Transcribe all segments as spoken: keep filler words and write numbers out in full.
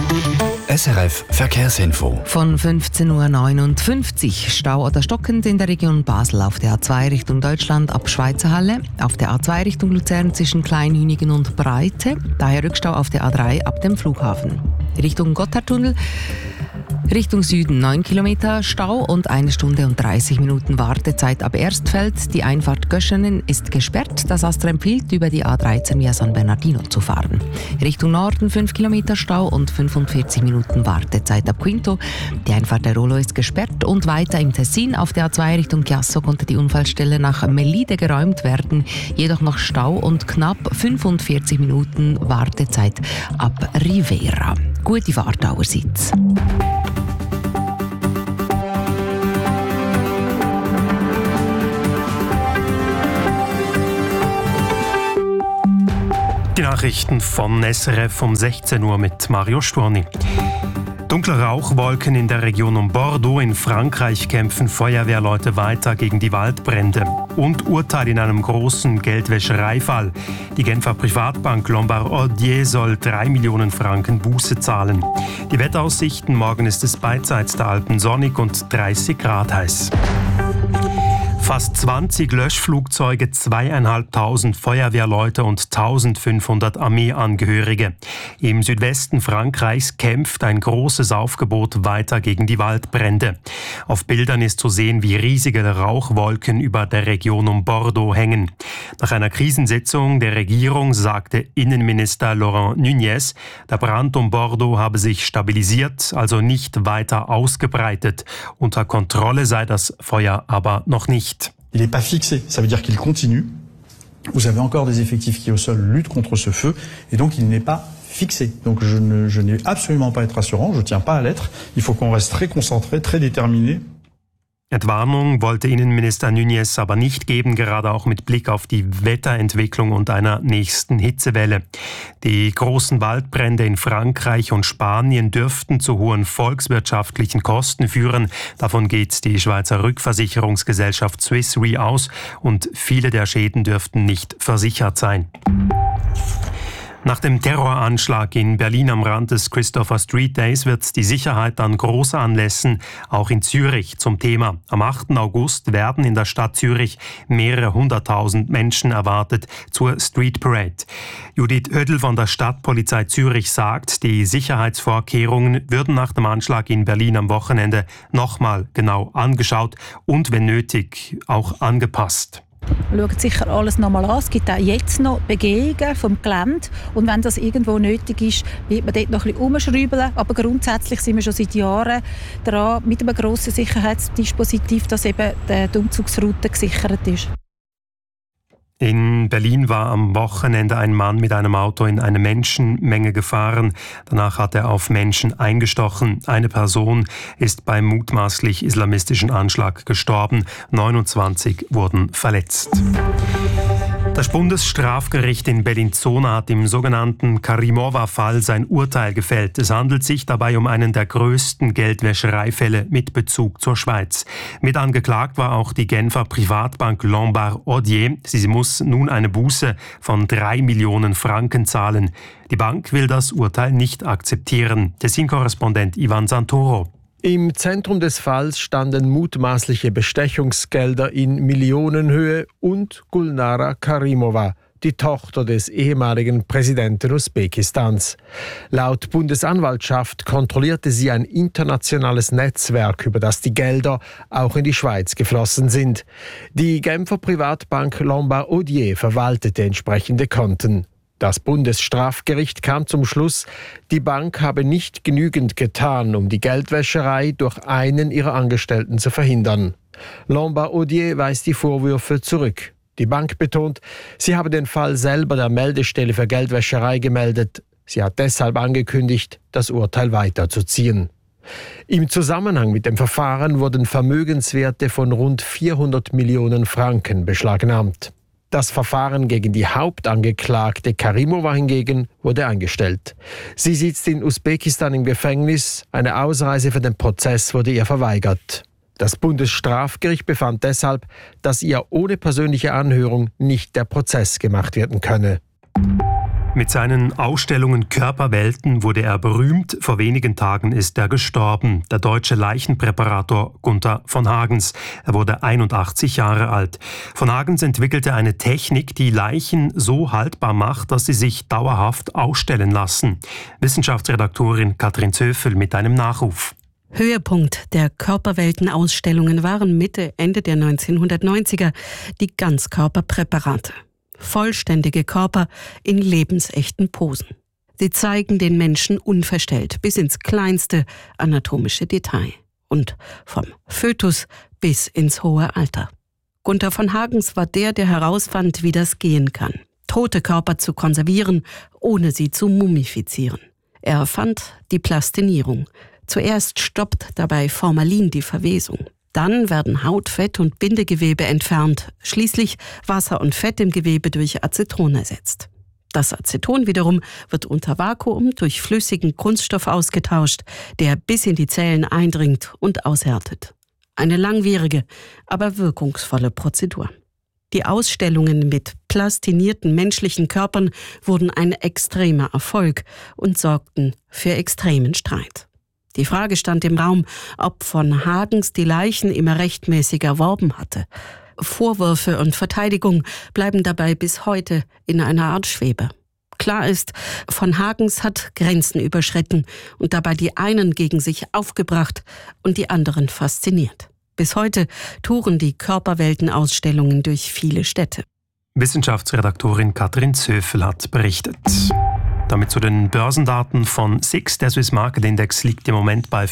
S R F Verkehrsinfo. Von fünfzehn Uhr neunundfünfzig. Stau oder stockend in der Region Basel auf der A zwei Richtung Deutschland ab Schweizer Halle. Auf der A zwei Richtung Luzern zwischen Kleinhünigen und Breite. Daher Rückstau auf der A drei ab dem Flughafen. Richtung Gotthardtunnel. Richtung Süden neun Kilometer Stau und eine Stunde und dreißig Minuten Wartezeit ab Erstfeld. Die Einfahrt Göschenen ist gesperrt. Das Astra empfiehlt, über die A dreizehn via San Bernardino zu fahren. Richtung Norden fünf Kilometer Stau und fünfundvierzig Minuten Wartezeit ab Quinto. Die Einfahrt der Rolo ist gesperrt und weiter im Tessin auf der A zwei Richtung Chiasso konnte die Unfallstelle nach Melide geräumt werden. Jedoch noch Stau und knapp fünfundvierzig Minuten Wartezeit ab Rivera. Gute Fahrt allerseits. Die Nachrichten von S R F um sechzehn Uhr mit Mario Sturni. Dunkle Rauchwolken in der Region um Bordeaux in Frankreich kämpfen Feuerwehrleute weiter gegen die Waldbrände. Und Urteil in einem großen Geldwäschereifall. Die Genfer Privatbank Lombard Odier soll drei Millionen Franken Buße zahlen. Die Wetteraussichten: morgen ist es beidseits der Alpen sonnig und dreißig Grad heiß. Fast zwanzig Löschflugzeuge, zweieinhalbtausend Feuerwehrleute und eintausendfünfhundert Armeeangehörige. Im Südwesten Frankreichs kämpft ein großes Aufgebot weiter gegen die Waldbrände. Auf Bildern ist zu sehen, wie riesige Rauchwolken über der Region um Bordeaux hängen. Nach einer Krisensitzung der Regierung sagte Innenminister Laurent Nunez, der Brand um Bordeaux habe sich stabilisiert, also nicht weiter ausgebreitet. Unter Kontrolle sei das Feuer aber noch nicht. Il n'est pas fixé, ça veut dire qu'il continue. Vous avez encore des effectifs qui au sol luttent contre ce feu et donc il n'est pas fixé. Donc je ne je n'ai absolument pas à être rassurant, je tiens pas à l'être. Il faut qu'on reste très concentré, très déterminé. Entwarnung wollte Innenminister Nunez aber nicht geben, gerade auch mit Blick auf die Wetterentwicklung und einer nächsten Hitzewelle. Die großen Waldbrände in Frankreich und Spanien dürften zu hohen volkswirtschaftlichen Kosten führen. Davon geht die Schweizer Rückversicherungsgesellschaft Swiss Re aus und viele der Schäden dürften nicht versichert sein. Nach dem Terroranschlag in Berlin am Rand des Christopher Street Days wird die Sicherheit an Großanlässen auch in Zürich zum Thema. Am achten August werden in der Stadt Zürich mehrere hunderttausend Menschen erwartet zur Street Parade. Judith Oedl von der Stadtpolizei Zürich sagt, die Sicherheitsvorkehrungen würden nach dem Anschlag in Berlin am Wochenende nochmal genau angeschaut und wenn nötig auch angepasst. Schaut sicher alles nochmal an. Es gibt auch jetzt noch Begehungen vom Gelände. Und wenn das irgendwo nötig ist, wird man dort noch ein bisschen umschrauben. Aber grundsätzlich sind wir schon seit Jahren daran, mit einem grossen Sicherheitsdispositiv, dass eben die Umzugsroute gesichert ist. In Berlin war am Wochenende ein Mann mit einem Auto in eine Menschenmenge gefahren. Danach hat er auf Menschen eingestochen. Eine Person ist beim mutmaßlich islamistischen Anschlag gestorben. neunundzwanzig wurden verletzt. Das Bundesstrafgericht in Bellinzona hat im sogenannten Karimova-Fall sein Urteil gefällt. Es handelt sich dabei um einen der größten Geldwäschereifälle mit Bezug zur Schweiz. Mit angeklagt war auch die Genfer Privatbank Lombard Odier. Sie muss nun eine Buße von drei Millionen Franken zahlen. Die Bank will das Urteil nicht akzeptieren. Tessin-Korrespondent Ivan Santoro. Im Zentrum des Falls standen mutmaßliche Bestechungsgelder in Millionenhöhe und Gulnara Karimova, die Tochter des ehemaligen Präsidenten Usbekistans. Laut Bundesanwaltschaft kontrollierte sie ein internationales Netzwerk, über das die Gelder auch in die Schweiz geflossen sind. Die Genfer Privatbank Lombard Odier verwaltete entsprechende Konten. Das Bundesstrafgericht kam zum Schluss, die Bank habe nicht genügend getan, um die Geldwäscherei durch einen ihrer Angestellten zu verhindern. Lombard Odier weist die Vorwürfe zurück. Die Bank betont, sie habe den Fall selber der Meldestelle für Geldwäscherei gemeldet. Sie hat deshalb angekündigt, das Urteil weiterzuziehen. Im Zusammenhang mit dem Verfahren wurden Vermögenswerte von rund vierhundert Millionen Franken beschlagnahmt. Das Verfahren gegen die Hauptangeklagte Karimova hingegen wurde eingestellt. Sie sitzt in Usbekistan im Gefängnis. Eine Ausreise für den Prozess wurde ihr verweigert. Das Bundesstrafgericht befand deshalb, dass ihr ohne persönliche Anhörung nicht der Prozess gemacht werden könne. Mit seinen Ausstellungen Körperwelten wurde er berühmt. Vor wenigen Tagen ist er gestorben. Der deutsche Leichenpräparator Gunther von Hagens. Er wurde einundachtzig Jahre alt. Von Hagens entwickelte eine Technik, die Leichen so haltbar macht, dass sie sich dauerhaft ausstellen lassen. Wissenschaftsredaktorin Katrin Zöfel mit einem Nachruf. Höhepunkt der Körperweltenausstellungen waren Mitte, Ende der neunzehnhundertneunziger die Ganzkörperpräparate. Vollständige Körper in lebensechten Posen. Sie zeigen den Menschen unverstellt bis ins kleinste anatomische Detail und vom Fötus bis ins hohe Alter. Gunther von Hagens war der, der herausfand, wie das gehen kann, tote Körper zu konservieren, ohne sie zu mumifizieren. Er erfand die Plastinierung. Zuerst stoppt dabei Formalin die Verwesung. Dann werden Haut, Fett und Bindegewebe entfernt, schließlich Wasser und Fett im Gewebe durch Aceton ersetzt. Das Aceton wiederum wird unter Vakuum durch flüssigen Kunststoff ausgetauscht, der bis in die Zellen eindringt und aushärtet. Eine langwierige, aber wirkungsvolle Prozedur. Die Ausstellungen mit plastinierten menschlichen Körpern wurden ein extremer Erfolg und sorgten für extremen Streit. Die Frage stand im Raum, ob von Hagens die Leichen immer rechtmäßig erworben hatte. Vorwürfe und Verteidigung bleiben dabei bis heute in einer Art Schwebe. Klar ist, von Hagens hat Grenzen überschritten und dabei die einen gegen sich aufgebracht und die anderen fasziniert. Bis heute touren die Körperweltenausstellungen durch viele Städte. Wissenschaftsredaktorin Katrin Zöfel hat berichtet. Damit zu den Börsendaten von S I X. Der Swiss Market Index liegt im Moment bei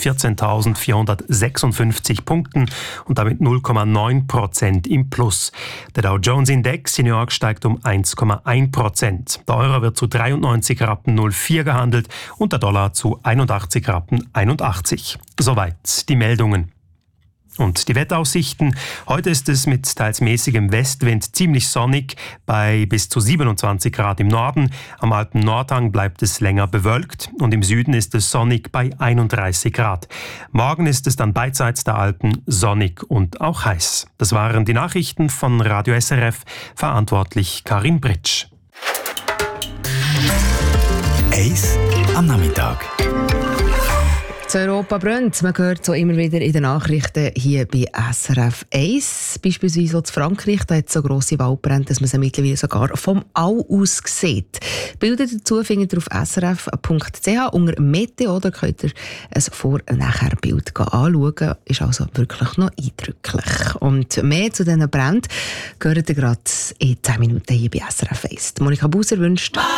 vierzehntausendvierhundertsechsundfünfzig Punkten und damit null Komma neun Prozent im Plus. Der Dow Jones Index in New York steigt um eins Komma eins Prozent. Der Euro wird zu dreiundneunzig Rappen null vier gehandelt und der Dollar zu einundachtzig Rappen einundachtzig. Soweit die Meldungen. Und die Wetteraussichten. Heute ist es mit teils mäßigem Westwind ziemlich sonnig bei bis zu siebenundzwanzig Grad im Norden. Am Alpen Nordhang bleibt es länger bewölkt und im Süden ist es sonnig bei einunddreißig Grad. Morgen ist es dann beidseits der Alpen sonnig und auch heiß. Das waren die Nachrichten von Radio S R F, verantwortlich Karin Britsch. Eis am Nachmittag. Zu Europa brennt. Man hört so immer wieder in den Nachrichten hier bei S R F eins. Beispielsweise in Frankreich, da hat es so grosse Waldbrände, dass man sie mittlerweile sogar vom All aus sieht. Bilder dazu findet ihr auf s r f punkt c h unter Meteo. Da könnt ihr ein Vor-Nachher-Bild anschauen. Ist also wirklich noch eindrücklich. Und mehr zu diesen Bränden gehört ihr gerade in zehn Minuten hier bei S R F eins. Monika Buser wünscht